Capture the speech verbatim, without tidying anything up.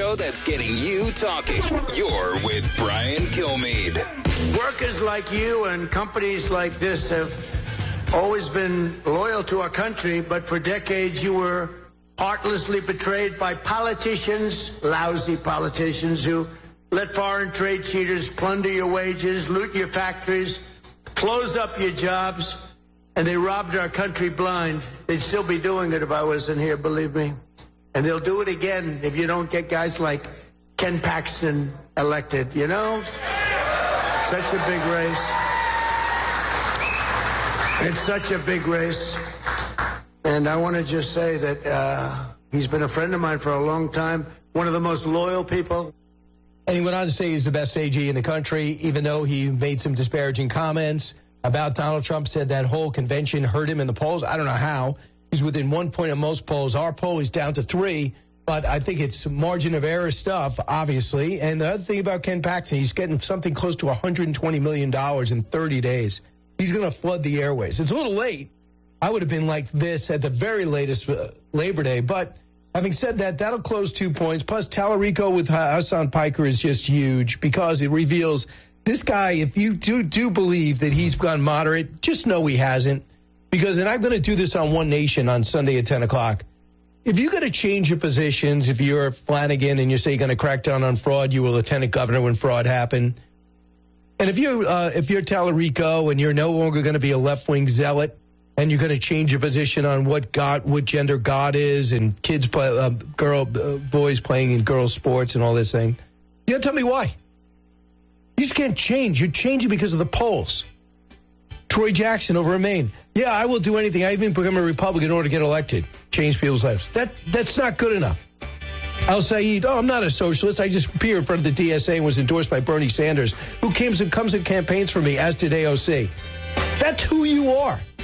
show that's getting you talking. You're with Brian Kilmeade. Workers like you and companies like this have always been loyal to our country, but for decades you were heartlessly betrayed by politicians, lousy politicians who let foreign trade cheaters plunder your wages, loot your factories, close up your jobs, and they robbed our country blind. They'd still be doing it if I wasn't here, believe me. And they'll do it again if you don't get guys like Ken Paxton elected, you know? Such a big race. It's such a big race. And I want to just say that uh, he's been a friend of mine for a long time, one of the most loyal people. And he went on to say he's the best A G in the country, even though he made some disparaging comments about Donald Trump, said that whole convention hurt him in the polls. I don't know how. He's within one point of most polls. Our poll is down to three, but I think it's margin of error stuff, obviously. And the other thing about Ken Paxton, he's getting something close to one hundred twenty million dollars in thirty days. He's going to flood the airways. It's a little late. I would have been like this at the very latest uh, Labor Day. But having said that, that'll close two points. Plus, Tallarico with Hassan Piker is just huge because it reveals this guy, if you do, do believe that he's gone moderate, just know he hasn't. Because, and I'm going to do this on One Nation on Sunday at ten o'clock. If you're going to change your positions, if you're Flanagan and you say you're going to crack down on fraud, you were lieutenant governor when fraud happened. And if you're, uh, if you're Tallarico and you're no longer going to be a left-wing zealot, and you're going to change your position on what God, what gender God is, and kids play, uh, girl, uh, boys playing in girls' sports and all this thing. You gotta tell me why. You just can't change. You're changing because of the polls. Troy Jackson over in Maine. Yeah, I will do anything. I even become a Republican in order to get elected. Change people's lives. That that's not good enough. Al Saeed, oh, I'm not a socialist. I just appeared in front of the D S A and was endorsed by Bernie Sanders, who comes and comes and campaigns for me, as did A O C. That's who you are.